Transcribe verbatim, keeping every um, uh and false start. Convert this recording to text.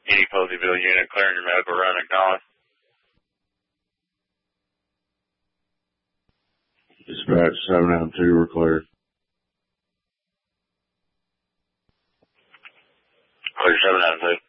Any Poseyville unit clearing your medical run, acknowledge. Dispatch seven nine two, we're clear. Clear seven nine two.